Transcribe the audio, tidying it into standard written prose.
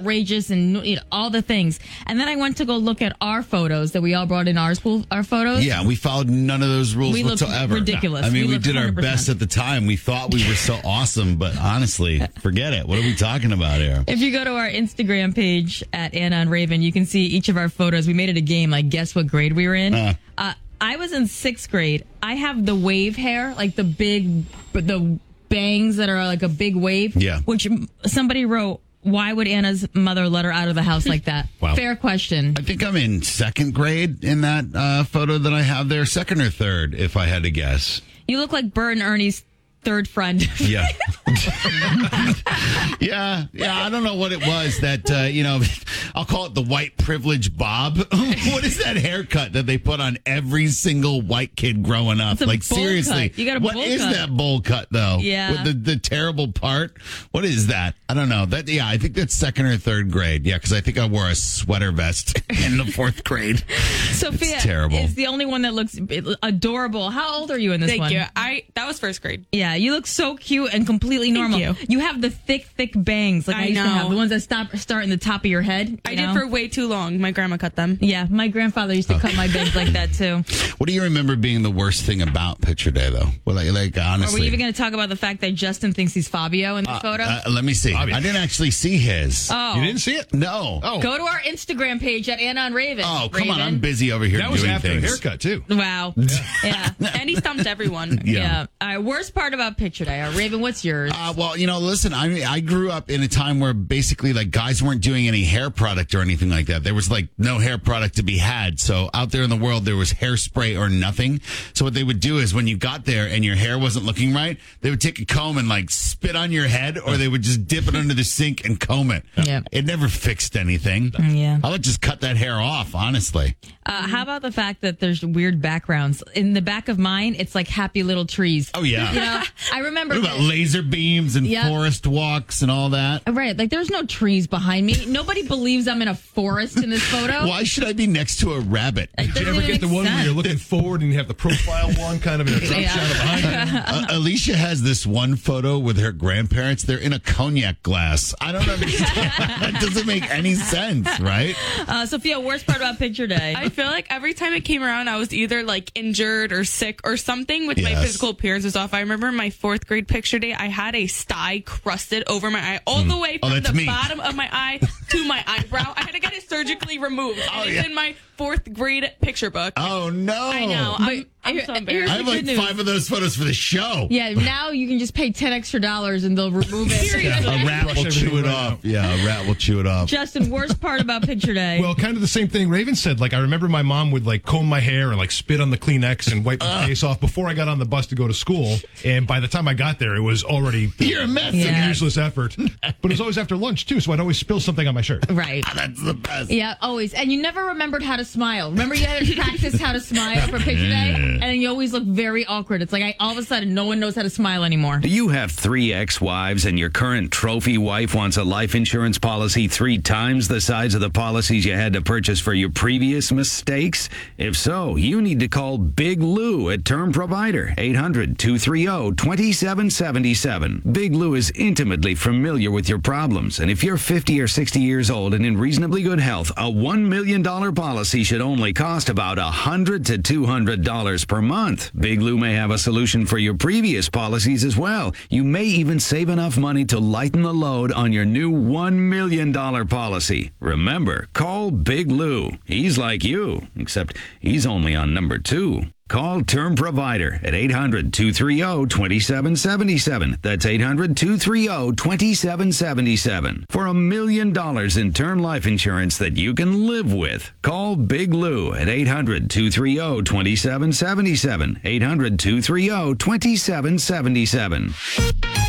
outrageous and all the things. And then I went to go look at our photos that we all brought in our photos. Yeah, we followed none of those rules We looked whatsoever. ridiculous. I mean, we looked did our 100%. best at the time. We thought we were so awesome, but honestly, forget it. What are we talking about here? If you go to our Instagram page at Anna and Raven, you can see each of our photos. We made it a game, like guess what grade we were in. I was in 6th grade. I have the wave hair, like the bangs that are like a big wave. Yeah. Which somebody wrote, why would Anna's mother let her out of the house like that? Wow. Fair question. I think I'm in 2nd grade in that photo that I have there. 2nd or 3rd, if I had to guess. You look like Bert and Ernie's third friend. Yeah. Yeah. I don't know what it was that, I'll call it the white privilege bob. What is that haircut that they put on every single white kid growing up? It's a Like, bowl seriously. cut. You got a what bowl is cut. that bowl cut, though? Yeah. With the terrible part? What is that? I don't know. I think that's 2nd or 3rd grade. Yeah, because I think I wore a sweater vest in the 4th grade. Sophia It's terrible. is the only one that looks adorable. How old are you in this one? Thank you. That was 1st grade. Yeah, you look so cute and completely normal. you. have the thick bangs like I used to know. have. The ones that start in the top of your head. I you did know? for way too long. My grandma cut them. Yeah, my grandfather used to cut my bangs like that too. What do you remember being the worst thing about Picture Day, though? Well, like Are honestly. we even going to talk about the fact that Justin thinks he's Fabio in the photo? Let me see. Fabio. I didn't actually see his. Oh. You didn't see it? No. Oh. Go to our Instagram page at Anna and Raven. Oh, come on. Raven. I'm busy over here That was doing after things. the haircut, too. Wow. Yeah. And he stumped everyone. Yeah. All right, worst part about Picture Day. Raven, what's yours? Well, listen, I grew up in a time where basically like guys weren't doing any hair product or anything like that. There was like no hair product to be had. So out there in the world, there was hairspray or nothing. So what they would do is when you got there and your hair wasn't looking right, they would take a comb and like spit on your head, or they would just dip it under the sink and comb it. Yeah. It never fixed anything. Yeah. I would just cut that hair off, honestly. How about the fact that there's weird backgrounds? In the back of mine, it's like happy little trees. Oh, yeah. I remember. What about laser beams and Yep. forest walks and all that? Right, like there's no trees behind me. Nobody believes I'm in a forest in this photo. Why should I be next to a rabbit? It Did doesn't you ever even get the make one where sense. you're looking forward and you have the profile one kind of in a drop Yeah. shot behind you? Alicia has this one photo with her grandparents. They're in a cognac glass. I don't understand. That doesn't make any sense, right? Sophia, worst part about Picture Day. I feel like every time it came around, I was either like injured or sick or something with my Yes. physical appearance was off. I remember my 4th grade Picture Day, I had a sty crusted over my eye, all the way Oh, from that's the me. bottom of my eye to my eyebrow. I had to get it surgically removed. Oh, And yeah. it's in my 4th grade picture book. Oh, no. I know. I'm so I embarrassed. have like 5 of those photos for the show. Yeah, now you can just pay $10 extra and they'll remove it. Seriously. A rat will Brush chew everything it right off. out. Yeah, a rat will chew it off. Justin, worst part about Picture Day. Well, kind of the same thing Raven said. Like, I remember my mom would like comb my hair and like spit on the Kleenex and wipe my face off before I got on the bus to go to school. And by the time I got there, it was already You're a mess. Yeah. a useless effort. But it was always after lunch too, so I'd always spill something on my shirt. Right. That's the best. Yeah, always. And you never remembered how to smile. Remember you had to practice how to smile for Picture Day? And then you always look very awkward. It's like all of a sudden no one knows how to smile anymore. Do you have 3 ex-wives and your current trophy wife wants a life insurance policy 3 times the size of the policies you had to purchase for your previous mistakes? If so, you need to call Big Lou at Term Provider, 800-230-2777. Big Lou is intimately familiar with your problems, and if you're 50 or 60 years old and in reasonably good health, a $1 million policy should only cost about $100 to $200 per month. Big Lou may have a solution for your previous policies as well. You may even save enough money to lighten the load on your new $1 million policy. Remember, call Big Lou. He's like you, except he's only on number 2. Call Term Provider at 800-230-2777. That's 800-230-2777. For $1 million in term life insurance that you can live with. Call Big Lou at 800-230-2777. 800-230-2777.